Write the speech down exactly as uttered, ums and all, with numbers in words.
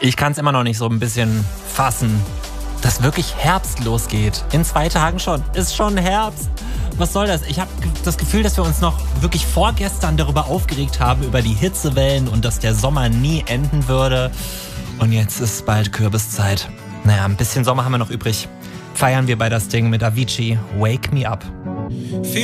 Ich kann es immer noch nicht so ein bisschen fassen, dass wirklich Herbst losgeht. In zwei Tagen schon. Ist schon Herbst. Was soll das? Ich habe das Gefühl, dass wir uns noch wirklich vorgestern darüber aufgeregt haben, über die Hitzewellen und dass der Sommer nie enden würde. Und jetzt ist bald Kürbiszeit. Naja, ein bisschen Sommer haben wir noch übrig. Feiern wir bei das Ding mit Avicii. Wake Me Up.